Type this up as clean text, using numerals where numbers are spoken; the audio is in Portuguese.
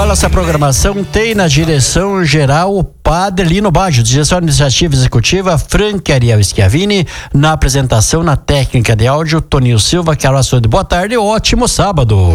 nossa programação tem na direção geral o Padre Lino Baggio, direção administrativa executiva Frank Ariel Schiavini, na apresentação, na técnica de áudio Toninho Silva, Carol Açude. Boa tarde e ótimo sábado.